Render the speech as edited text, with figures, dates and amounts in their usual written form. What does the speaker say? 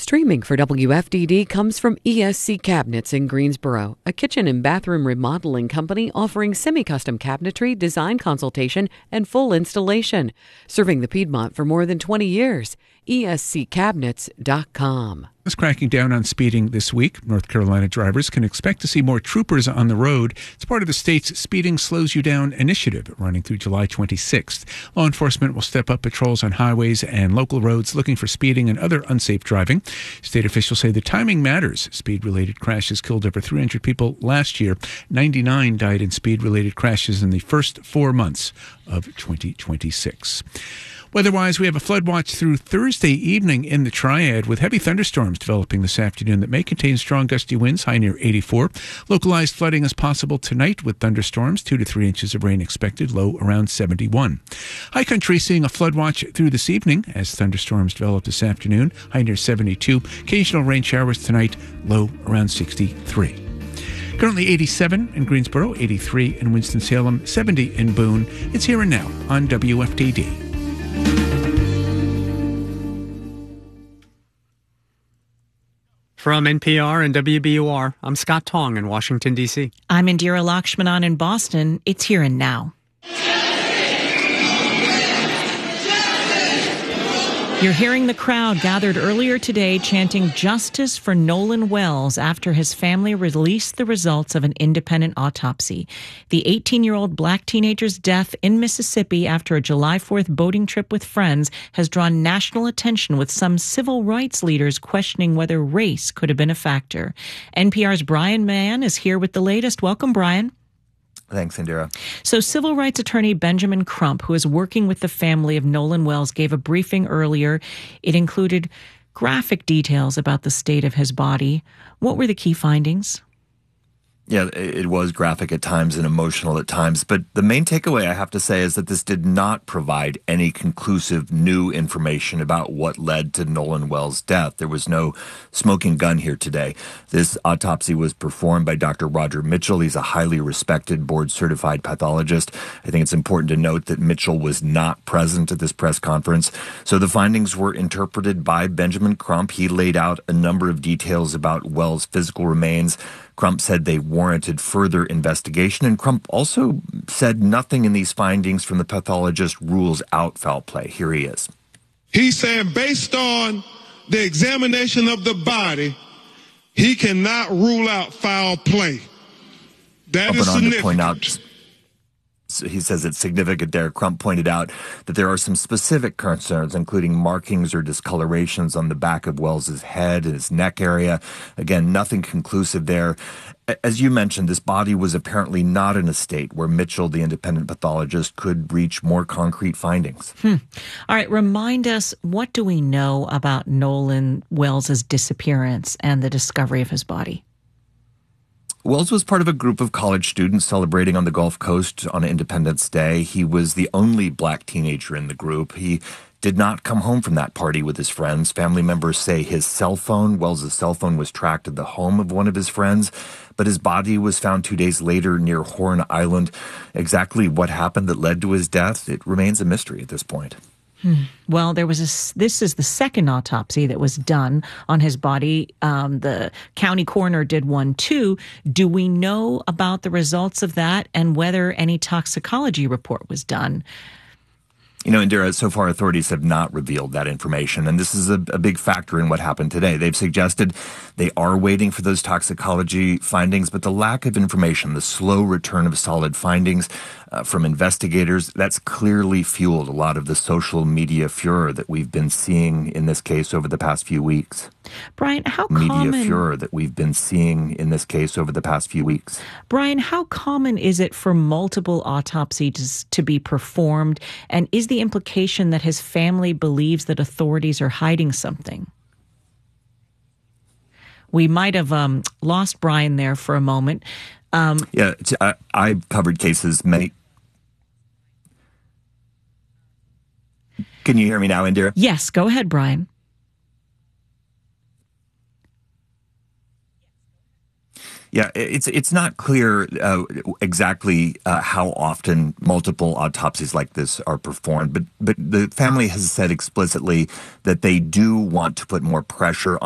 Streaming for WFDD comes from ESC Cabinets in Greensboro, a kitchen and bathroom remodeling company offering semi-custom cabinetry, design consultation, and full installation. Serving the Piedmont for more than 20 years. ESCCabinets.com. Is cracking down on speeding this week. North Carolina drivers can expect to see more troopers on the road. It's part of the state's Speeding Slows You Down initiative running through July 26th. Law enforcement will step up patrols on highways and local roads looking for speeding and other unsafe driving. State officials say the timing matters. Speed-related crashes killed over 300 people last year. 99 died in speed-related crashes in the first 4 months of 2026. Weather-wise, we have a flood watch through Thursday evening in the Triad with heavy thunderstorms developing this afternoon that may contain strong gusty winds, high near 84. Localized flooding is possible tonight with thunderstorms, 2 to 3 inches of rain expected, low around 71. High country seeing a flood watch through this evening as thunderstorms develop this afternoon, high near 72. Occasional rain showers tonight, low around 63. Currently 87 in Greensboro, 83 in Winston-Salem, 70 in Boone. It's Here and Now on WFDD. From NPR and WBUR, I'm Scott Tong in Washington, D.C. I'm Indira Lakshmanan in Boston. It's Here and Now. You're hearing the crowd gathered earlier today chanting justice for Nolan Wells after his family released the results of an independent autopsy. The 18-year-old black teenager's death in Mississippi after a July 4th boating trip with friends has drawn national attention, with some civil rights leaders questioning whether race could have been a factor. NPR's Brian Mann is here with the latest. Welcome, Brian. Thanks, Indira. So civil rights attorney Benjamin Crump, who is working with the family of Nolan Wells, gave a briefing earlier. It included graphic details about the state of his body. What were the key findings? Yeah, it was graphic at times and emotional at times, but the main takeaway, I have to say, is that this did not provide any conclusive new information about what led to Nolan Wells' death. There was no smoking gun here today. This autopsy was performed by Dr. Roger Mitchell. He's a highly respected board-certified pathologist. I think it's important to note that Mitchell was not present at this press conference. So the findings were interpreted by Benjamin Crump. He laid out a number of details about Wells' physical remains. Crump said they warranted further investigation, and Crump also said nothing in these findings from the pathologist rules out foul play. Here he is. He's saying based on the examination of the body, he cannot rule out foul play. That is significant. He says it's significant there. Crump pointed out that there are some specific concerns, including markings or discolorations on the back of Wells's head and his neck area. Again, nothing conclusive there. As you mentioned, this body was apparently not in a state where Mitchell, the independent pathologist, could reach more concrete findings. All right, remind us, what do we know about Nolan Wells's disappearance and the discovery of his body? Wells was part of a group of college students celebrating on the Gulf Coast on Independence Day. He was the only black teenager in the group. He did not come home from that party with his friends. Family members say his cell phone, Wells' cell phone, was tracked at the home of one of his friends, but his body was found 2 days later near Horn Island. Exactly what happened that led to his death, it remains a mystery at this point. Well, this is the second autopsy that was done on his body. The county coroner did one too. Do we know about the results of that and whether any toxicology report was done? You know, Indira, so far authorities have not revealed that information, and this is a big factor in what happened today. They've suggested they are waiting for those toxicology findings, but the lack of information, the slow return of solid findings from investigators, that's clearly fueled a lot of the social media furor that we've been seeing in this case over the past few weeks. Brian, how common... Media furor that we've been seeing in this case over the past few weeks. Brian, how common is it for multiple autopsies to be performed? And is the implication that his family believes that authorities are hiding something? We might have lost Brian there for a moment. I've covered cases many... Can you hear me now, Indira? Yes, go ahead, Brian. Yeah, it's not clear exactly how often multiple autopsies like this are performed, but the family has said explicitly that they do want to put more pressure